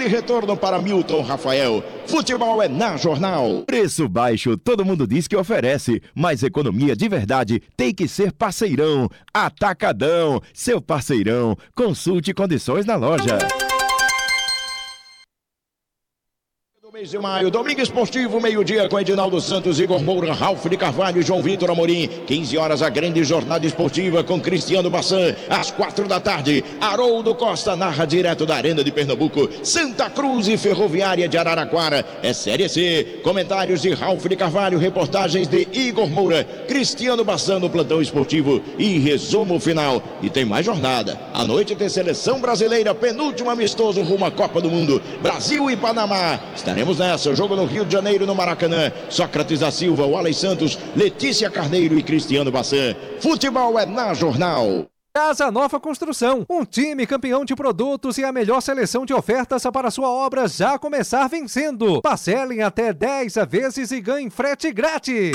retorno para Milton Rafael. Futebol é na Jornal. Preço baixo, todo mundo diz que oferece, mas economia de verdade tem que ser parceirão. Atacadão, seu parceirão. Consulte condições na loja. Mês de maio, domingo esportivo, meio-dia com Edinaldo Santos, Igor Moura, Ralf de Carvalho e João Vitor Amorim. 15 horas a grande jornada esportiva com Cristiano Bassan. Às 4 da tarde, Haroldo Costa narra direto da Arena de Pernambuco. Santa Cruz e Ferroviária de Araraquara. É Série C. Comentários de Ralf de Carvalho, reportagens de Igor Moura, Cristiano Bassan no plantão esportivo e resumo final. E tem mais jornada. À noite tem Seleção Brasileira, penúltimo amistoso rumo à Copa do Mundo. Brasil e Panamá. Estaremos nessa, jogo no Rio de Janeiro, no Maracanã. Sócrates da Silva, Wallace Santos, Letícia Carneiro e Cristiano Bassan. Futebol é na Jornal. Casa Nova Construção, um time campeão de produtos e a melhor seleção de ofertas para sua obra já começar vencendo. Parcelem até 10 vezes e ganhem frete grátis.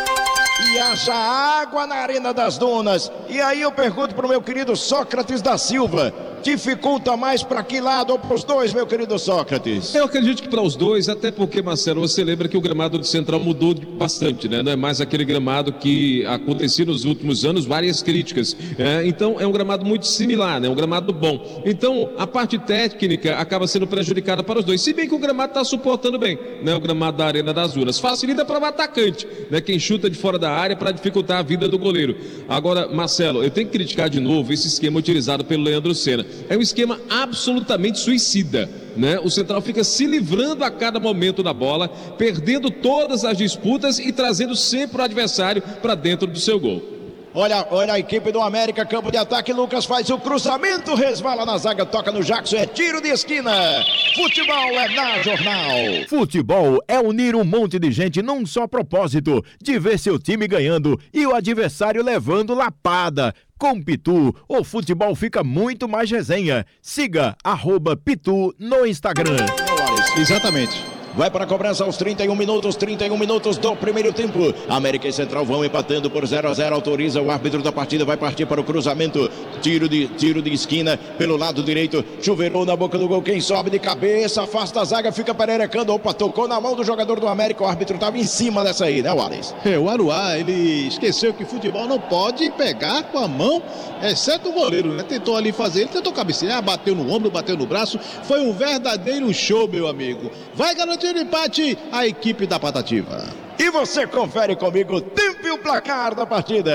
E haja água na Arena das Dunas. E aí eu pergunto para o meu querido Sócrates da Silva, dificulta mais para que lado ou para os dois, meu querido Sócrates? Eu acredito que para os dois, até porque, Marcelo, você lembra que o gramado do Central mudou bastante, né? Não é mais aquele gramado que acontecia nos últimos anos, várias críticas. Então é um gramado muito similar, né? Um gramado bom. Então a parte técnica acaba sendo prejudicada para os dois, se bem que o gramado está suportando bem, né? O gramado da Arena das Dunas facilita para o atacante, né? Quem chuta de fora da área para dificultar a vida do goleiro. Agora, Marcelo, eu tenho que criticar de novo esse esquema utilizado pelo Leandro Senna. É um esquema absolutamente suicida, né? O Central fica se livrando a cada momento da bola, perdendo todas as disputas e trazendo sempre o adversário para dentro do seu gol. Olha a equipe do América, campo de ataque, Lucas faz o cruzamento, resvala na zaga, toca no Jackson, é tiro de esquina. Futebol é na Jornal. Futebol é unir um monte de gente num só propósito, de ver seu time ganhando e o adversário levando lapada. Com Pitu, o futebol fica muito mais resenha. Siga @Pitu no Instagram. Exatamente. Vai para a cobrança aos 31 minutos do primeiro tempo. América e Central vão empatando por 0-0. Autoriza o árbitro da partida, vai partir para o cruzamento. Tiro de esquina pelo lado direito. Chuveirou na boca do gol. Quem sobe de cabeça, afasta a zaga, fica pererecando. Opa, tocou na mão do jogador do América. O árbitro estava em cima dessa aí, né, Wallace? O Aruá, ele esqueceu que futebol não pode pegar com a mão, exceto o goleiro, né? Tentou ali fazer, ele tentou cabecear, bateu no ombro, bateu no braço. Foi um verdadeiro show, meu amigo. Vai garantir o empate a equipe da Patativa. E você confere comigo o tempo e o placar da partida.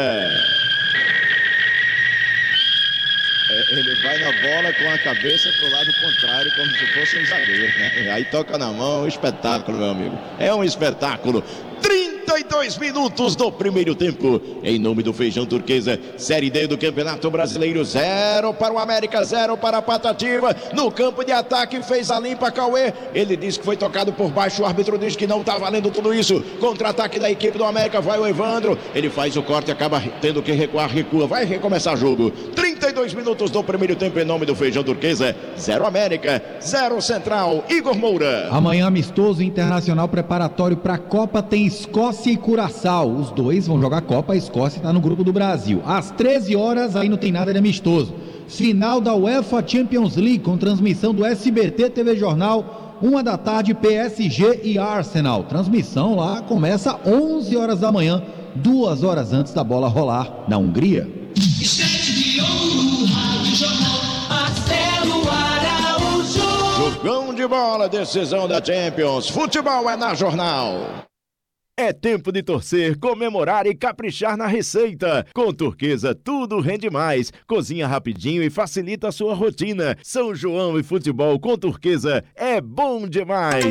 Ele vai na bola com a cabeça pro lado contrário, como se fosse um zagueiro, né? Aí toca na mão, um espetáculo, meu amigo. É um espetáculo. 32 minutos do primeiro tempo. Em nome do Feijão Turquesa, Série D do Campeonato Brasileiro, 0 para o América, 0 para a Patativa. No campo de ataque fez a limpa Cauê. Ele disse que foi tocado por baixo, o árbitro diz que não está valendo tudo isso. Contra-ataque da equipe do América, vai o Evandro. Ele faz o corte, acaba tendo que recuar, recua. Vai recomeçar o jogo. 32 minutos do primeiro tempo em nome do Feijão Turquesa, 0 América, 0 Central. Igor Moura. Amanhã amistoso internacional preparatório para a Copa tem Escócia e Curaçao. Os dois vão jogar a Copa, a Escócia está no grupo do Brasil. Às 13 horas, aí não tem nada de amistoso. Final da UEFA Champions League com transmissão do SBT TV Jornal, 1 da tarde, PSG e Arsenal. Transmissão lá começa 11 horas da manhã, 2 horas antes da bola rolar na Hungria. Jogão de bola, decisão da Champions. Futebol é na Jornal. É tempo de torcer, comemorar e caprichar na receita. Com Turquesa, tudo rende mais. Cozinha rapidinho e facilita a sua rotina. São João e futebol com Turquesa é bom demais.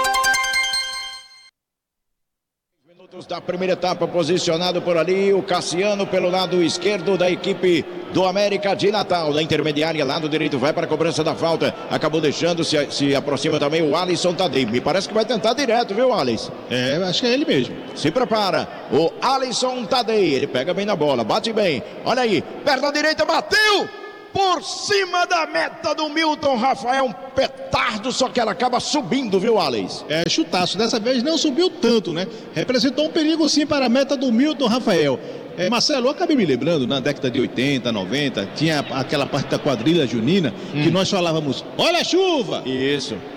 Da primeira etapa, posicionado por ali o Cassiano pelo lado esquerdo da equipe do América de Natal. Da intermediária, lado direito, vai para a cobrança da falta. Acabou deixando, se aproxima também o Alisson Tadei. Me parece que vai tentar direto, viu, Alisson? Acho que é ele mesmo. Se prepara, o Alisson Tadei. Ele pega bem na bola, bate bem. Olha aí, perna direita, bateu! Por cima da meta do Milton Rafael, um petardo, só que ela acaba subindo, viu, Alex? Chutaço, dessa vez não subiu tanto, né? Representou um perigo sim para a meta do Milton Rafael. Marcelo, eu acabei me lembrando, na década de 80, 90, tinha aquela parte da quadrilha junina, que nós falávamos, olha a chuva! Isso.